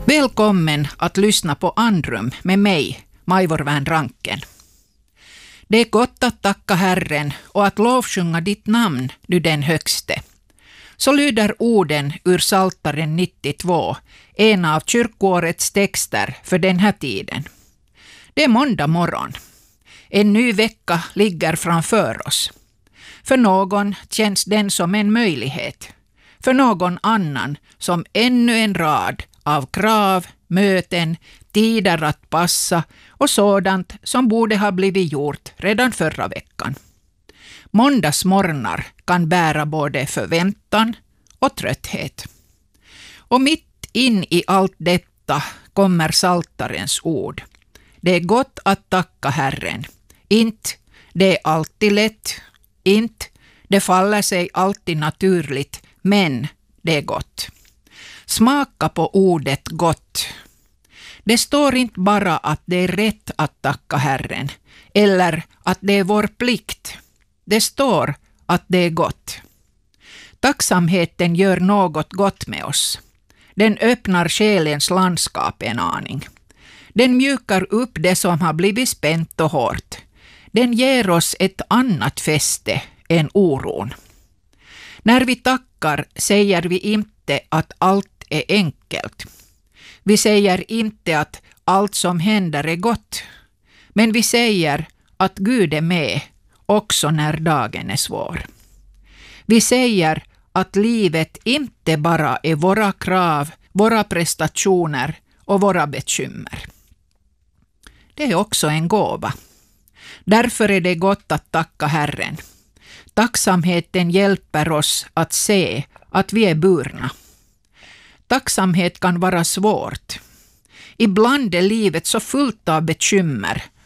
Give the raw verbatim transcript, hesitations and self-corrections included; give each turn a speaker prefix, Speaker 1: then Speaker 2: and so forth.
Speaker 1: Välkommen att lyssna på Andrum med mig, Majvorvän Ranken. Det är gott att tacka Herren och att lovsjunga ditt namn, du den högste. Så lyder orden ur Psaltaren nittiotvå, en av kyrkoårets texter för den här tiden. Det är måndag morgon. En ny vecka ligger framför oss. För någon känns den som en möjlighet. För någon annan som ännu en rad av krav, möten, tider att passa och sådant som borde ha blivit gjort redan förra veckan. Måndagsmorgnar kan bära både förväntan och trötthet. Och mitt in i allt detta kommer Psaltarens ord. Det är gott att tacka Herren. Inte det är alltid lätt, inte det faller sig alltid naturligt, men det är gott. Smaka på ordet gott. Det står inte bara att det är rätt att tacka Herren eller att det är vår plikt. Det står att det är gott. Tacksamheten gör något gott med oss. Den öppnar själens landskap en aning. Den mjukar upp det som har blivit spänt och hårt. Den ger oss ett annat fäste än oron. När vi tackar säger vi inte att allt är enkelt. Vi säger inte att allt som händer är gott. Men vi säger att Gud är med också när dagen är svår. Vi säger att livet inte bara är våra krav, våra prestationer och våra bekymmer. Det är också en gåva. Därför är det gott att tacka Herren. Tacksamheten hjälper oss att se att vi är burna. Tacksamhet kan vara svårt. Ibland är livet så fullt av bekymmer